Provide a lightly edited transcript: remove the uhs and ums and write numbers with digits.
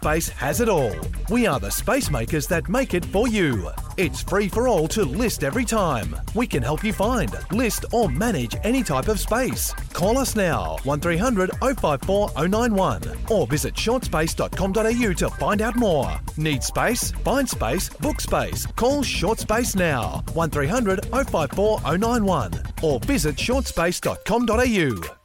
ShortSpace has it all. We are the space makers that make it for you. It's free for all to list every time. We can help you find, list or manage any type of space. Call us now, 1300 054 091 or visit shortspace.com.au to find out more. Need space? Find space, book space. Call ShortSpace now, 1300 054 091 or visit shortspace.com.au.